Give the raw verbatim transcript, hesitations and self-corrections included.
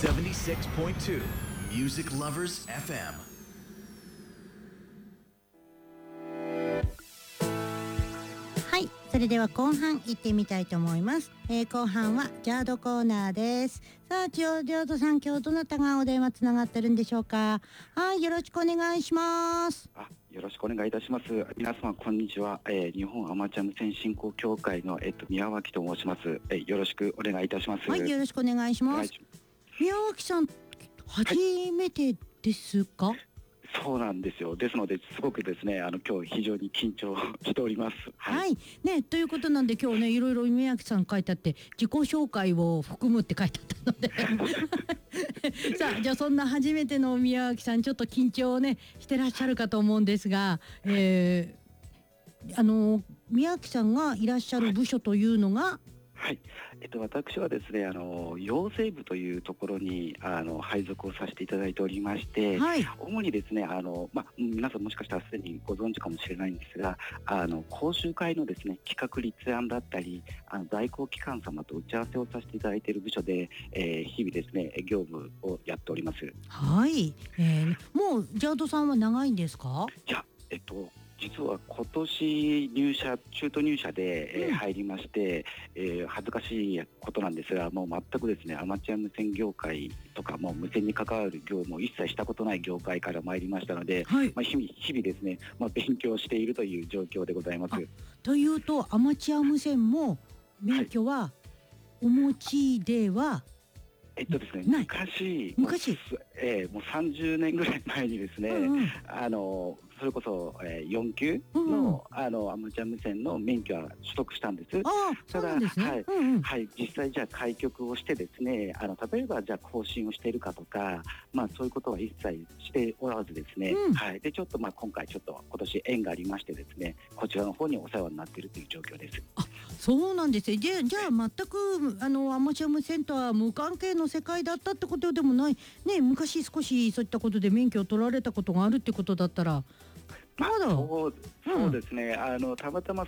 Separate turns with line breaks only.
セブンティシックスポイントツー Music Lovers エフエム。
はい、それでは後半行ってみたいと思います。えー、後半はジャードコーナーです。さあ、ジャードさん、今日どなたがお電話つながってるんでしょうか。はい、よろしくお願いします。
あ、よろしくお願いいたします。皆様こんにちは。えー、日本アマチュア無線振興協会の、えっと、宮脇と申します。えー、よろしくお願いいたします。
はい、よろしくお願いします。宮脇さん、初めてですか？はい、
そうなんですよ。ですので、すごくですね、あの今日非常に緊張しております。
はい、はい、ね、ということなんで、今日ね、いろいろ宮脇さん書いてあって、自己紹介を含むって書いてあったので。さあ、じゃあ、そんな初めての宮脇さん、ちょっと緊張をね、してらっしゃるかと思うんですが。えー、あの、宮脇さんがいらっしゃる部署というのが。はい、
はい、えっと、私はですね、あの養成部というところにあの配属をさせていただいておりまして、はい、主にですね、あの、まあ、皆さんもしかしたらすでにご存知かもしれないんですが、あの講習会のですね、企画立案だったり、あの在校機関様と打ち合わせをさせていただいている部署で、えー、日々ですね、業務をやっております。
はい、えー、もうジャードさんは長いんですか？
いや、えっと実は今年入社中途入社で、えー、入りまして、えー、恥ずかしいことなんですが、もう全くですね、アマチュア無線業界とかもう無線に関わる業務を一切したことない業界から参りましたので、はい、まあ日々日々ですね、まあ、勉強しているという状況でございます。
というと、アマチュア無線も免許はお持ちでは、はい、
えっとですね、昔、
昔、
えー、もうさんじゅうねんぐらい前にですね、うんうん、あのそれこそ、えー、よん級の、うんうん、あのアマチュア無線の免許は取得したんです。
ああ、そうなんですね。
はい、
うんうん、
はい、実際じゃあ開局をしてですね、あの例えばじゃあ更新をしているかとか、まあそういうことは一切しておらずですね、うん、はい、でちょっとまあ今回ちょっと今年縁がありましてですね、こちらの方にお世話になっているという状況です。
あ、そうなんですね。で、じゃあ全くあのアマチュア無線とは無関係の世界だったってことでもないね。昔少しそういったことで免許を取られたことがあるってことだったら、まだ
そう、そうですね、うん、あのたまたま